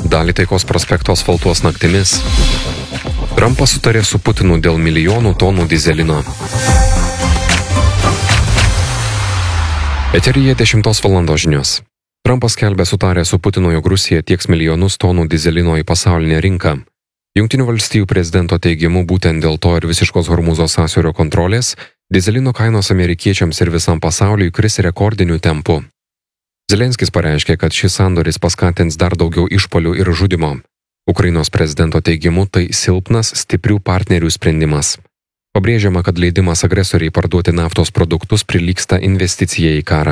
Dalį Taikos prospekto asfaltuos naktimis. Trumpas sutarė su Putinu dėl milijonų tonų dizelino. Eteryje 10 valandos žinios. Trumpas skelbia sutarę su Putinu, jog Rusija tieks milijonus tonų dizelino į pasaulinę rinką. Jungtinių valstijų prezidento teigimu būtent dėl to ir visiškos Hormūzo sąsiaurio kontrolės dizelino kainos amerikiečiams ir visam pasauliui kris rekordiniu tempu. Zelenskis pareiškė, kad šis sandoris paskatins dar daugiau išpuolių ir žudimo. Ukrainos prezidento teigimu tai silpnas, stiprių partnerių sprendimas. Pabrėžiama, kad leidimas agresoriai parduoti naftos produktus prilygsta investicija į karą.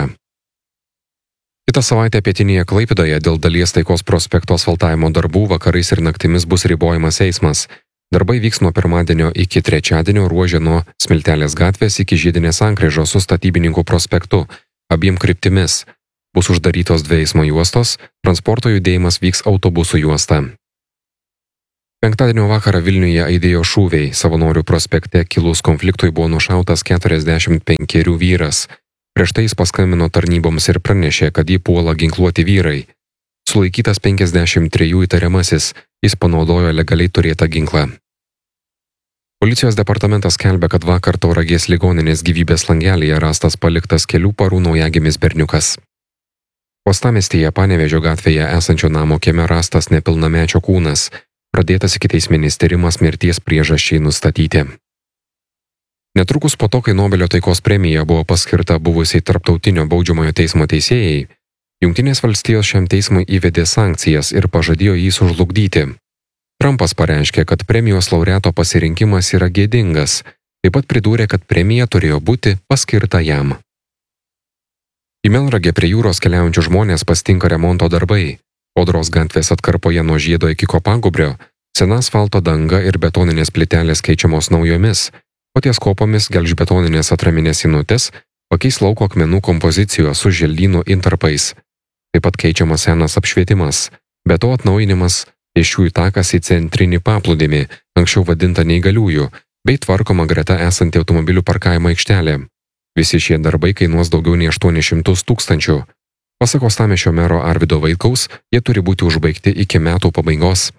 Kitą savaitę pietinėje Klaipėdoje dėl dalies Taikos prospekto asfaltavimo darbų vakarais ir naktimis bus ribojamas eismas. Darbai vyks nuo pirmadienio iki trečiadienio ruože nuo Smiltelės gatvės iki Žiedinės sankryžos su Statybininkų prospektu, abiem kryptimis. Bus uždarytos 2 eismo juostos, transporto judėjimas vyks autobusų juosta. Penktadienio vakarą Vilniuje aidėjo šūviai. Savanorių prospekte kilus konfliktui buvo nušautas 45 vyras. Prieš tai jis paskambino tarnyboms ir pranešė, kad jį puola ginkluoti vyrai. Sulaikytas 53 įtariamasis, jis panaudojo legaliai turėtą ginklą. Policijos departamentas skelbia, kad vakar Tauragės ligoninės Gyvybės langelyje rastas paliktas kelių parų naujagimis berniukas. Uostamiestyje Panevėžio gatvėje esančio namo kieme rastas nepilnamečio kūnas. Pradėtas ikiteisminis tyrimas mirties priežasčiai nustatyti. Netrukus po to, kai Nobelio taikos premija buvo paskirta buvusiai Tarptautinio baudžiamojo teismo teisėjai, Jungtinės valstijos šiam teismui įvedė sankcijas ir pažadėjo jį sužlugdyti. Trumpas pareiškė, kad premijos laureato pasirinkimas yra gėdingas, taip pat pridūrė, kad premija turėjo būti paskirta jam. Į Melnragę prie jūros keliaujančių žmonės pastinka remonto darbai. Odros gatvės atkarpoje nuo Žiedo iki Kopagūbrio sena asfalto danga ir betoninės plytelės keičiamos naujomis, o ties kopomis gelžbetoninės atraminės sinutės pakeis lauko akmenų kompozicijos su želdynų intarpais. Taip pat keičiamas senas apšvietimas, be to atnaujinimas pėsčiųjų takas į centrinį paplūdimį, anksčiau vadinta neįgaliųjų, bei tvarkoma greta esanti automobilių parkavimo aikštelė. Visi šie darbai kainuos daugiau nei 800 000. Pasak Uostamiesčio mero Arvydo Vaitkaus, jie turi būti užbaigti iki metų pabaigos.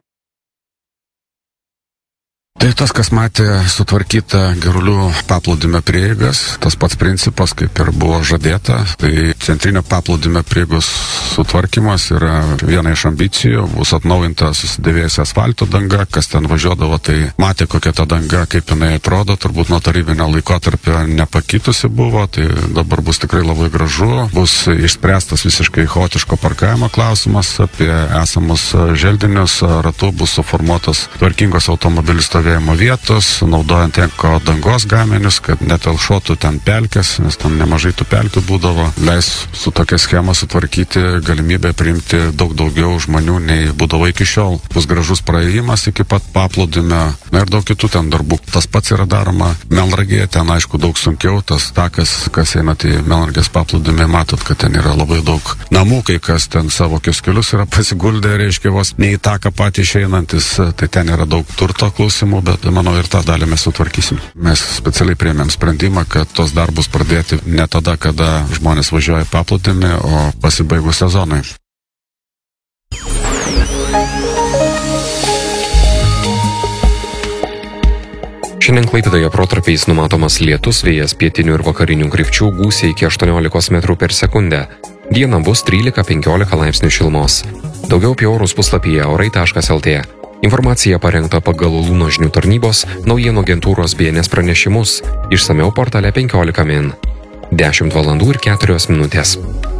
Tai tas, kas matė sutvarkytą Girulių paplūdimio prieigas, tas pats principas, kaip ir buvo žadėta. Tai centrinio paplūdimio prieigos sutvarkymas yra viena iš ambicijų, bus atnaujinta susidėvėjusi asfalto danga, kas ten važiuodavo, tai matė, kokia ta danga, kaip jinai atrodo, turbūt nuo tarybinio laikotarpio nepakitusi buvo, tai dabar bus tikrai labai gražu, bus išspręstas visiškai chaotiško parkavimo klausimas, apie esamus želdinius ratų bus suformuotos tvarkingos automobilių stovėjimo vietos, naudojant eko dangos gaminius, kad netelšotų ten pelkės, nes ten nemažai tų pelkių būdavo. Leis su tokia schema sutvarkyti galimybę priimti daug daugiau žmonių nei būdavo iki šiol. Bus gražus praėjimas iki pat paplūdimio, na ir daug kitų ten darbų. Tas pats yra daroma Melnragėje, ten aišku daug sunkiau, tas takas, kas einat į Melnragės paplūdimį, matot, kad ten yra labai daug namų, kai kas ten savo kioskelius yra pasiguldę, reiškia vos ne į taką patį išeinantis, tai ten yra daug turto klausimų, bet manau ir tą dalį mes sutvarkysim. Mes specialiai priėmėm sprendimą, kad tos darbus pradėti ne tada, kada žmonės važiuoja į paplūdimį, o pasibaigus sezonui. Šiandien Klaipėdoje protarpiais numatomas lietus, vėjas pietinių ir vakarinių krypčių, gūsiai iki 18 metrų per sekundę. Dieną bus 13-15 laipsnių šilumos. Daugiau apie orus puslapyje orai.lt. Informacija parengta pagal Lūno žinių tarnybos, naujienų agentūros BNS pranešimus, išsamiau portale 15 min. 10 valandų ir 4 minutės.